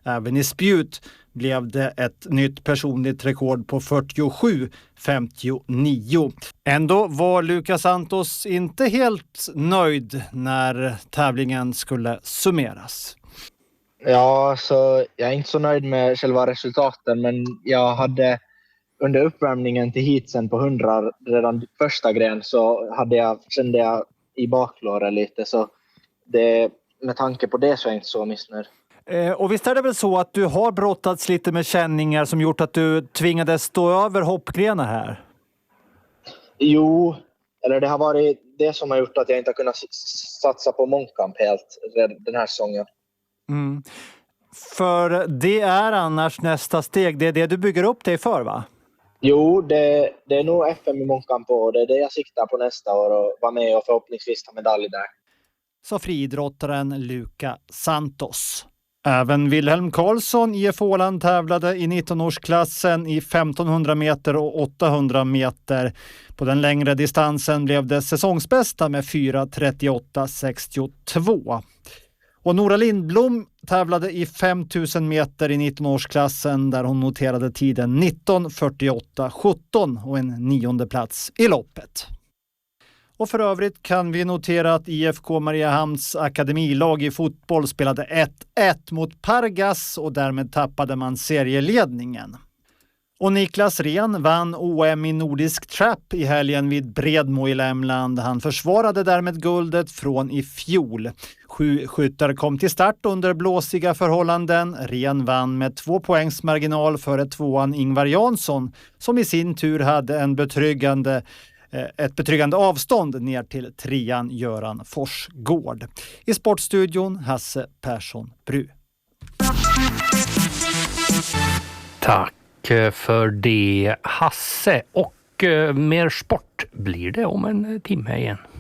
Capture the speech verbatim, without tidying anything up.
Även i spjut blev det ett nytt personligt rekord på fyrtiosju femtionio. Ändå var Lucas Santos inte helt nöjd när tävlingen skulle summeras. Ja, så jag är inte så nöjd med själva resultaten, men jag hade under uppvärmningen till heatsen på hundra redan första gren så hade jag, kände jag i baklåret lite, så det, med tanke på det så är jag inte så missnöjd. Eh, och visst är det väl så att du har brottats lite med känningar som gjort att du tvingades stå över hoppgrenar här? Jo, eller det har varit det som har gjort att jag inte har kunnat satsa på mångkamp helt den här säsongen. Mm. För det är annars nästa steg, det är det du bygger upp dig för, va? Jo, det, det är nog F M i mångkamp och det är det jag siktar på nästa år och vara med och förhoppningsvis ta medalj där. Så friidrottaren Lucas Santos. Även Wilhelm Karlsson I F Åland tävlade i nittonårsklassen i femtonhundra meter och åttahundra meter. På den längre distansen blev det säsongsbästa med fyra trettioåtta sextiotvå. Och Nora Lindblom tävlade i femtusen meter i nittonårsklassen där hon noterade tiden nitton fyrtioåtta sjutton och en nionde plats i loppet. Och för övrigt kan vi notera att I F K Mariehamns akademilag i fotboll spelade ett ett mot Pargas och därmed tappade man serieledningen. Och Niklas Ren vann O M i nordisk trap i helgen vid Bredmo i Lämland. Han försvarade därmed guldet från i fjol. Sju skyttar kom till start under blåsiga förhållanden. Ren vann med två poängs marginal före tvåan Ingvar Jansson som i sin tur hade en betryggande ett betryggande avstånd ner till trean Göran Forsgård. I sportstudion Hasse Persson Bru. Tack för det, Hasse. Och mer sport blir det om en timme igen.